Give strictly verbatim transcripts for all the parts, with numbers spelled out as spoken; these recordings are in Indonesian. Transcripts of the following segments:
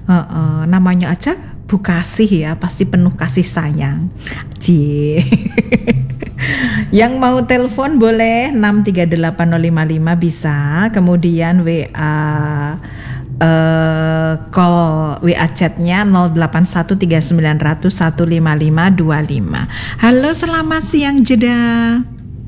Uh-uh, namanya aja Bu Kasih ya, pasti penuh kasih sayang. Cie. Yang mau telepon boleh enam tiga delapan nol lima lima bisa, kemudian W A uh, call W A chatnya nol delapan satu tiga sembilan nol nol satu lima lima dua lima. Halo, selamat siang Jeddah.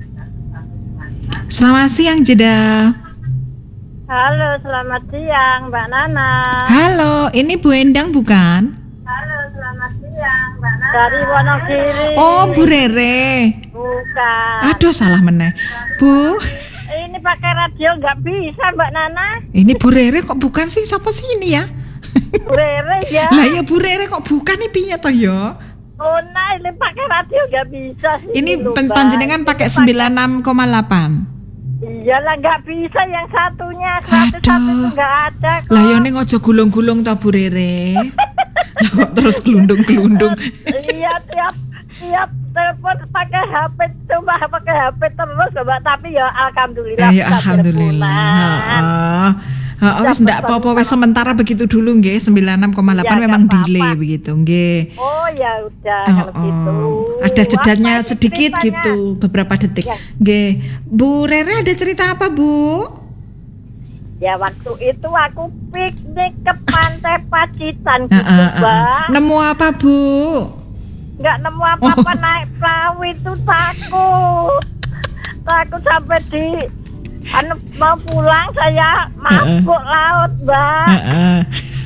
Selamat siang Jeddah. Halo, selamat siang Mbak Nana. Halo, ini Bu Endang bukan? Halo, selamat siang Mbak Nana. Dari Wonogiri. Oh, Bu Rere. Bukan. Aduh, salah meneh. Bu, ini pakai radio nggak bisa Mbak Nana. ini Bu Rere kok bukan sih? Siapa sih ini ya? Bu Rere ya. Lah ya Bu Rere kok bukan nih piye toh ya? Oh nah, ini pakai radio nggak bisa sih. Ini dulu, pen- Mbak. panjenengan pakai sembilan puluh enam koma delapan. Iyalah nggak bisa yang satunya, satu satu itu nggak ada kok. Lah ya ning aja gulung-gulung toh Bu Rere. Lah kok terus gelundung-gelundung. Iya, tiap tiap telepon pakai H P, coba pakai H P terus Mbak, tapi ya alhamdulillah. Eh, ya, bisa alhamdulillah. teleponan. Heeh. Heeh, wis ndak apa-apa wis sementara begitu dulu nggih, sembilan puluh enam koma delapan Ya, memang nggak apa-apa. delay begitu nggih. Oh ya udah Oh, kalau gitu. oh. Ada jedanya Apa ini sedikit ceritanya? gitu, beberapa detik. Ya. Nggih. Bu Rere ada cerita apa, Bu? Ya waktu itu aku piknik ke pantai Pacitan Heeh, gitu, heeh. Mbak. Nemu apa, Bu? Nggak nemu apa-apa, Oh. naik perahu itu takut. Takut sampai di anu, mau pulang saya mabuk laut, Mbak. Heeh.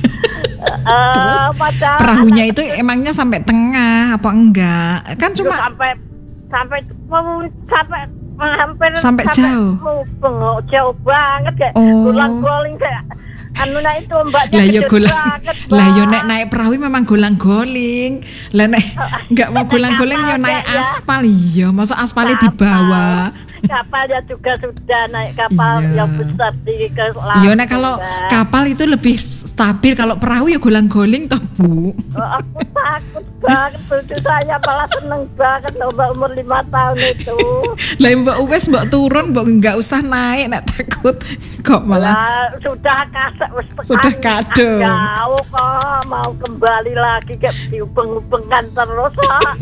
Eh, Terus padahal perahunya itu emangnya sampai tengah apa enggak? Kan itu cuma sampai sampai sampai hampir Sampai jauh? Bengok, jauh banget kayak Oh. gulang-guling kayak anu nah itu mbaknya lah yo gede golang. banget, Lah yo Mbak. nek naik perahu memang golang-goling. Lah nek enggak mau golang-goling yo Kapal naik enggak ya? aspal iya, masa aspalnya di Kapal. bawah. Kapalnya juga sudah naik kapal Iya. yang besar di ke laut. Iya nek kalau Mbak. kapal itu lebih stabil, kalau perahu ya golang-goling toh, Bu. Oh, aku takut banget, cucu saya malah seneng banget loh Mbak, umur lima tahun itu. Lah Mbak Uwes mbok turun mbok enggak usah naik nek takut kok malah. Lah, sudah kasak wis tekan Sudah kadung. jauh kok mau kembali lagi kayak diubeng-ubengan terus kok.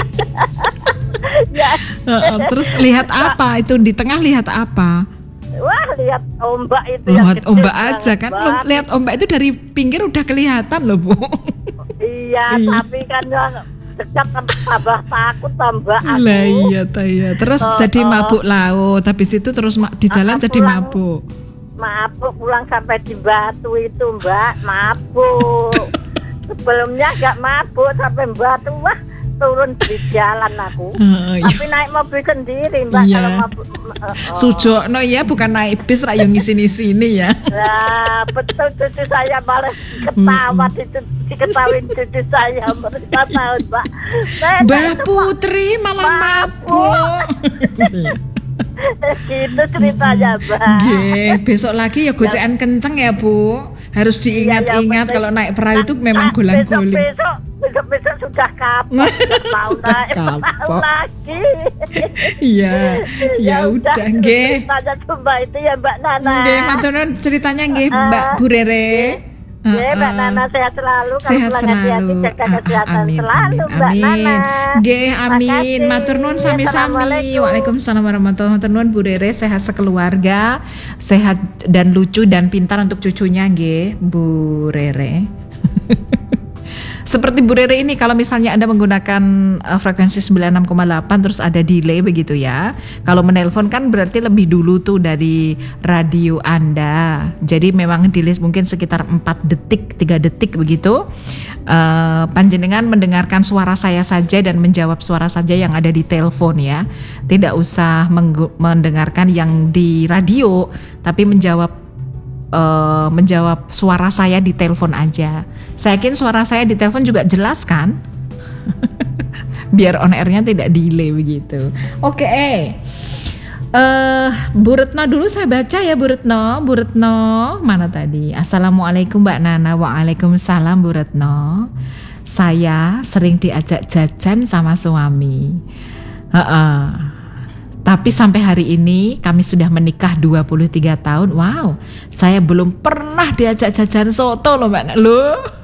Ya. Heeh, terus lihat apa? Itu di tengah lihat apa? Wah, lihat ombak itu yang Lihat gede ombak banget, aja kan. Mbak. Loh, lihat ombak itu dari pinggir udah kelihatan loh, Bu. Iya, Iya. tapi kan yang dekat tambah takut tambah aku. Lah iya ta iya. Terus Oh, jadi oh. mabuk laut. Habis itu terus ma- di jalan Ah, jadi pulang. mabuk. Mabuk pulang sampai di Batu itu Mbak, mabuk. Sebelumnya nggak mabuk sampai Batu, wah turun di jalan aku. Heeh, iya. Tapi naik mobil sendiri Mbak, Iya. kalau mabuk. Oh, oh. Sujokno ya, bukan naik bis ra yo ngisini-sini ya. Nah, betul cucu saya malah ketawa di- diketawain cucu saya umur lima tahun Mbak. Nenek Mbak itu Putri malah mabuk. gitu ceritanya Mbak. Nggih, besok lagi ya gocekan kenceng ya, Bu. Harus diingat-ingat Iya, kalau naik perahu itu memang Nah, golang-goling. Besok, besok, besok sudah kapok, nggak mau Sudah naik perahu kapok. lagi. Iya, ya udah nggih. Ceritanya cuma itu ya Mbak Nana. Nggih, matur nuwun ceritanya nggih, Ah, Mbak Bu Rere. Nggih, Mbak Heeh. Nana sehat selalu. Kalau Sehat pulang hati-hati, selalu. jaga Ah, ah, kesehatan amin, selalu, amin, Mbak amin. Nana. Nggih, amin. Makasih. Matur nuwun sami-sami. Assalamualaikum. Waalaikumsalam warahmatullahi wabarakatuh. Matur nuwun Bu Rere, sehat sekeluarga, sehat dan lucu dan pintar untuk cucunya nggih, Bu Rere. Seperti Bu Rere ini, kalau misalnya Anda menggunakan uh, frekuensi sembilan puluh enam koma delapan terus ada delay begitu ya. Kalau menelpon kan berarti lebih dulu tuh dari radio Anda. Jadi memang delay mungkin sekitar empat detik, tiga detik begitu. Uh, panjenengan mendengarkan suara saya saja dan menjawab suara saja yang ada di telepon ya. Tidak usah menggu- mendengarkan yang di radio, tapi menjawab Uh, menjawab suara saya di telepon aja. Saya yakin suara saya di telepon juga jelas kan? Biar on airnya tidak delay begitu. Oke, okay. uh, Bu Retno dulu saya baca ya Bu Retno. Bu Retno mana tadi? Assalamualaikum Mbak Nana. Waalaikumsalam Bu Retno. Saya sering diajak jajan sama suami. Uh-uh. Tapi sampai hari ini kami sudah menikah dua puluh tiga tahun. Wow, saya belum pernah diajak jajan soto loh Mbak. Loh.